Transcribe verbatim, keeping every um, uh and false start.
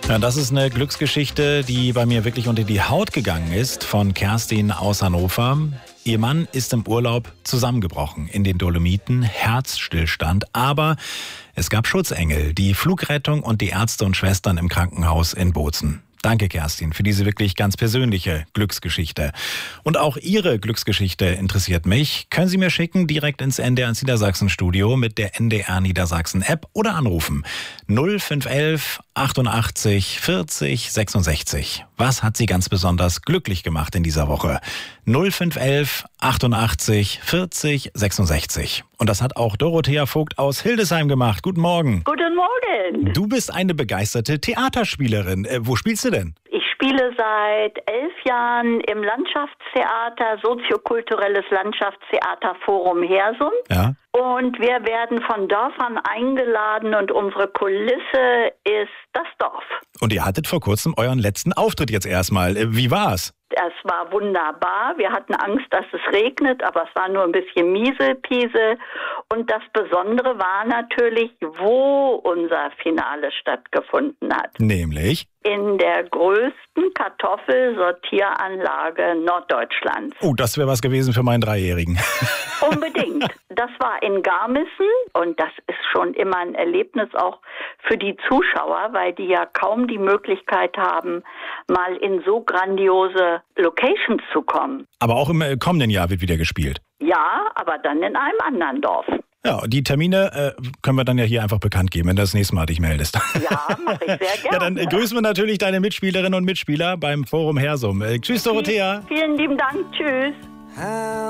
Ja, das ist eine Glücksgeschichte, die bei mir wirklich unter die Haut gegangen ist, von Kerstin aus Hannover. Ihr Mann ist im Urlaub zusammengebrochen in den Dolomiten, Herzstillstand, aber es gab Schutzengel, die Flugrettung und die Ärzte und Schwestern im Krankenhaus in Bozen. Danke, Kerstin, für diese wirklich ganz persönliche Glücksgeschichte. Und auch Ihre Glücksgeschichte interessiert mich. Können Sie mir schicken, direkt ins N D R Niedersachsen Studio mit der N D R Niedersachsen App oder anrufen. null fünf eins eins achtundachtzig vierzig sechsundsechzig. Was hat Sie ganz besonders glücklich gemacht in dieser Woche? null fünf eins eins achtundachtzig vierzig sechsundsechzig. Und das hat auch Dorothea Vogt aus Hildesheim gemacht. Guten Morgen. Guten Morgen. Du bist eine begeisterte Theaterspielerin. Äh, wo spielst du denn? Ich spiele seit elf Jahren im Landschaftstheater, soziokulturelles Landschaftstheater Forum Hersum. Ja. Und wir werden von Dörfern eingeladen und unsere Kulisse ist das Dorf. Und ihr hattet vor kurzem euren letzten Auftritt jetzt erstmal. Äh, Wie war's? Es war wunderbar. Wir hatten Angst, dass es regnet, aber es war nur ein bisschen Mieselpiese. Und das Besondere war natürlich, wo unser Finale stattgefunden hat. Nämlich? In der größten Kartoffelsortieranlage Norddeutschlands. Oh, das wäre was gewesen für meinen Dreijährigen. Unbedingt. Das war in Garmissen und das ist schon immer ein Erlebnis auch für die Zuschauer, weil die ja kaum die Möglichkeit haben, mal in so grandiose Locations zu kommen. Aber auch im äh, kommenden Jahr wird wieder gespielt. Ja, aber dann in einem anderen Dorf. Ja, die Termine äh, können wir dann ja hier einfach bekannt geben, wenn du das nächste Mal dich meldest. Ja, mache ich sehr gerne. Ja, dann äh, grüßen wir natürlich deine Mitspielerinnen und Mitspieler beim Forum Hersum. Äh, tschüss, Dorothea. Vielen lieben Dank. Tschüss.